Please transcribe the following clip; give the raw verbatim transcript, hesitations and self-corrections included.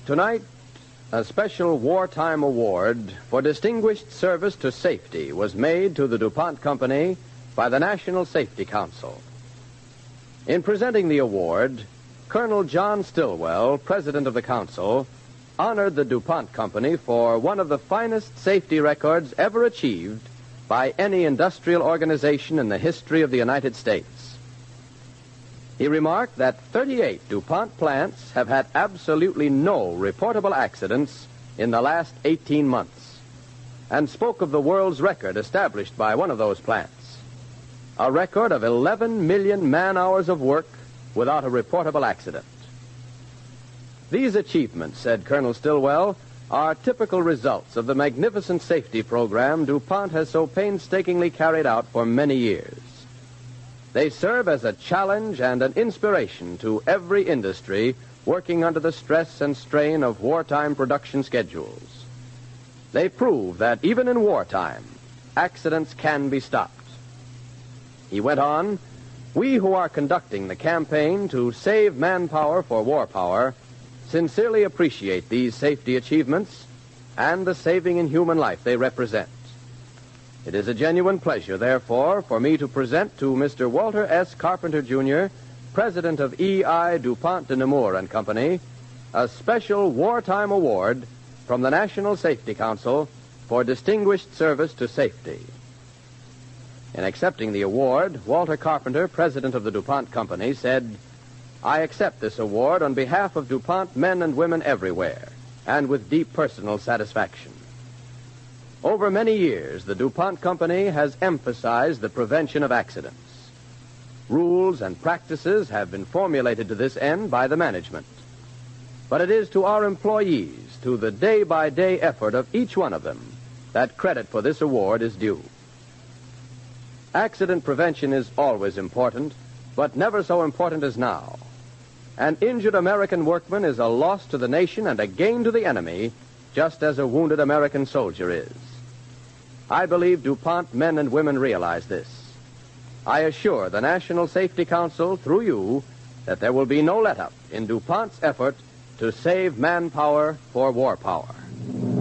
Tonight, a special wartime award for distinguished service to safety was made to the DuPont Company by the National Safety Council. In presenting the award, Colonel John Stillwell, president of the council, honored the DuPont Company for one of the finest safety records ever achieved by any industrial organization in the history of the United States. He remarked that thirty-eight DuPont plants have had absolutely no reportable accidents in the last eighteen months, and spoke of the world's record established by one of those plants, a record of eleven million man-hours of work without a reportable accident. These achievements, said Colonel Stillwell, are typical results of the magnificent safety program DuPont has so painstakingly carried out for many years. They serve as a challenge and an inspiration to every industry working under the stress and strain of wartime production schedules. They prove that even in wartime, accidents can be stopped. He went on, "We who are conducting the campaign to save manpower for war power sincerely appreciate these safety achievements and the saving in human life they represent. It is a genuine pleasure, therefore, for me to present to Mister Walter S. Carpenter, Junior, president of E I DuPont de Nemours and Company, a special wartime award from the National Safety Council for distinguished service to safety." In accepting the award, Walter Carpenter, president of the DuPont Company, said, "I accept this award on behalf of DuPont men and women everywhere, and with deep personal satisfaction. Over many years, the DuPont Company has emphasized the prevention of accidents. Rules and practices have been formulated to this end by the management. But it is to our employees, to the day-by-day effort of each one of them, that credit for this award is due. Accident prevention is always important, but never so important as now. An injured American workman is a loss to the nation and a gain to the enemy, just as a wounded American soldier is. I believe DuPont men and women realize this. I assure the National Safety Council, through you, that there will be no let-up in DuPont's effort to save manpower for war power."